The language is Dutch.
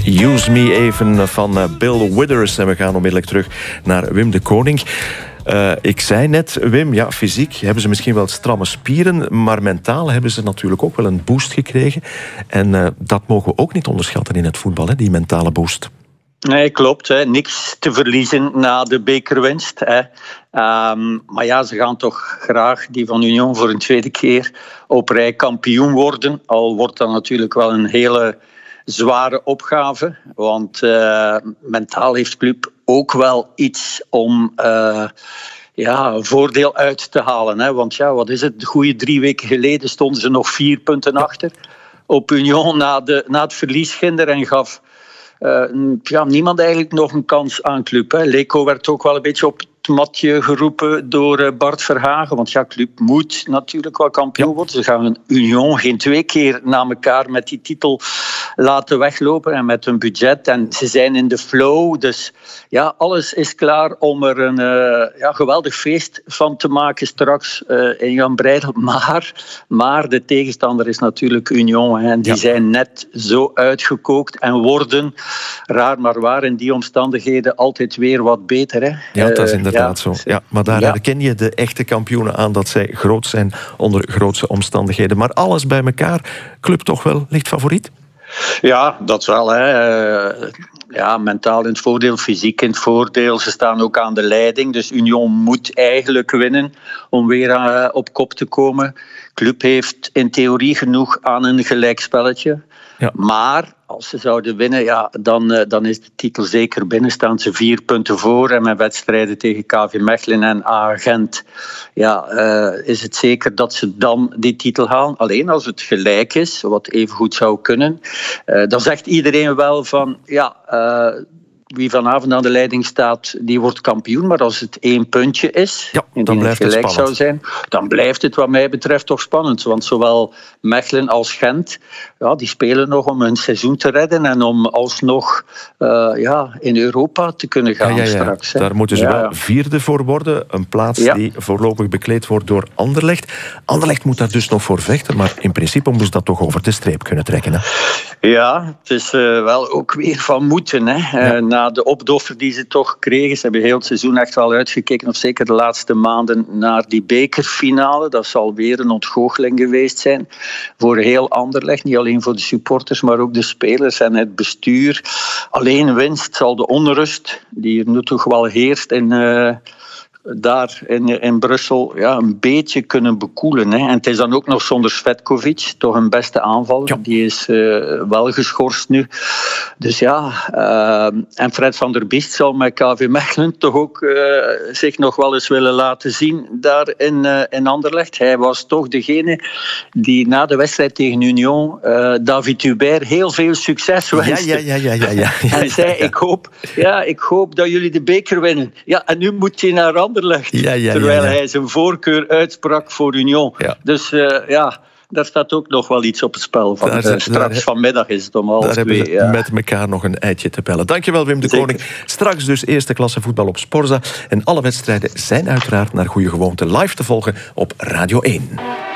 Use Me even van Bill Withers. En we gaan onmiddellijk terug naar Wim de Koning. Ik zei net, Wim, ja, fysiek hebben ze misschien wel stramme spieren, maar mentaal hebben ze natuurlijk ook wel een boost gekregen. En dat mogen we ook niet onderschatten in het voetbal, hè, die mentale boost. Nee, klopt. Hè. Niks te verliezen na de bekerwinst. Hè. Maar ja, ze gaan toch graag die van Union voor een tweede keer op rij kampioen worden. Al wordt dat natuurlijk wel een hele zware opgave. Want mentaal heeft Club ook wel iets om voordeel uit te halen. Hè. Want ja, wat is het? De goede 3 weken geleden stonden ze nog 4 punten achter op Union na het verlies ginder en gaf niemand eigenlijk nog een kans aan Club. Hè. Leco werd ook wel een beetje op het matje geroepen door Bart Verhagen. Want ja, Club moet natuurlijk wel kampioen worden. Ze gaan Union geen 2 keer na elkaar met die titel laten weglopen en met hun budget. En ze zijn in de flow. Dus ja, alles is klaar om er een geweldig feest van te maken straks in Jan Breidel. Maar de tegenstander is natuurlijk Union. Hè. En die zijn net zo uitgekookt en worden, raar maar waar, in die omstandigheden altijd weer wat beter. Hè. Ja, dat is inderdaad zo. Ja, maar daar herken je de echte kampioenen aan dat zij groot zijn onder grootse omstandigheden. Maar alles bij elkaar, Club toch wel licht favoriet? Ja, dat wel. Hè. Mentaal in het voordeel, fysiek in het voordeel. Ze staan ook aan de leiding. Dus Union moet eigenlijk winnen om weer op kop te komen. Club heeft in theorie genoeg aan een gelijkspelletje. Ja. Maar als ze zouden winnen, dan is de titel zeker binnen. Staan ze 4 punten voor. En met wedstrijden tegen KV Mechelen en Gent is het zeker dat ze dan die titel halen. Alleen als het gelijk is, wat even goed zou kunnen, dan zegt iedereen wel van wie vanavond aan de leiding staat, die wordt kampioen. Maar als het 1 puntje is, dan blijft het gelijk zou zijn, dan blijft het wat mij betreft toch spannend. Want zowel Mechelen als Gent, die spelen nog om hun seizoen te redden en om alsnog in Europa te kunnen gaan straks. Hè. Daar moeten ze wel 4e voor worden. Een plaats die voorlopig bekleed wordt door Anderlecht. Anderlecht moet daar dus nog voor vechten, maar in principe moest dat toch over de streep kunnen trekken. Hè? Ja, het is wel ook weer van moeten. Hè. Na de opdoffer die ze toch kregen. Ze hebben heel het seizoen echt wel uitgekeken, of zeker de laatste maanden, naar die bekerfinale. Dat zal weer een ontgoocheling geweest zijn voor heel Anderlecht. Niet alleen voor de supporters, maar ook de spelers en het bestuur. Alleen winst zal de onrust, die er nu toch wel heerst daar in Brussel, een beetje kunnen bekoelen. Hè. En het is dan ook nog zonder Svetkovic, toch een beste aanvaller. Ja. Die is wel geschorst nu. Dus en Fred van der Biest zal met KV Mechelen toch ook zich nog wel eens willen laten zien daar in Anderlecht. Hij was toch degene die na de wedstrijd tegen Union David Hubert heel veel succes wenste. Ja. Hij zei, ik hoop dat jullie de beker winnen. Ja, en nu moet hij naar Anderlecht. Terwijl hij zijn voorkeur uitsprak voor Union. Ja. Dus daar staat ook nog wel iets op het spel. Straks vanmiddag is het om 1:30. Daar hebben ze met elkaar nog een eitje te pellen. Dankjewel, Wim de Koning. Straks dus eerste klasse voetbal op Sporza. En alle wedstrijden zijn uiteraard naar goede gewoonte live te volgen op Radio 1.